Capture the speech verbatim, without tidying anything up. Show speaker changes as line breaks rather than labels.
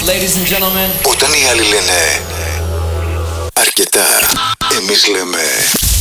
Ladies and gentlemen.
Όταν οι άλλοι λένε αρκετά, εμείς λέμε